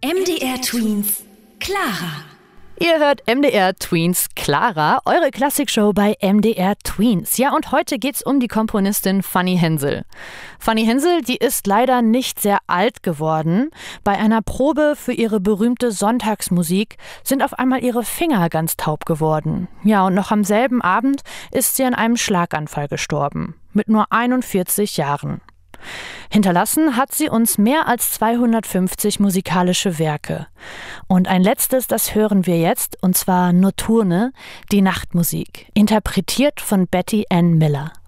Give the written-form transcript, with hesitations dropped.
MDR Tweens, Clara. Ihr hört MDR Tweens Clara, eure Klassikshow bei MDR Tweens. Ja, und heute geht's um die Komponistin Fanny Hensel. Fanny Hensel, die ist leider nicht sehr alt geworden. Bei einer Probe für ihre berühmte Sonntagsmusik sind auf einmal ihre Finger ganz taub geworden. Ja, und noch am selben Abend ist sie an einem Schlaganfall gestorben. Mit nur 41 Jahren. Hinterlassen hat sie uns mehr als 250 musikalische Werke. Und ein letztes, das hören wir jetzt, und zwar Notturne, die Nachtmusik, interpretiert von Betty Ann Miller.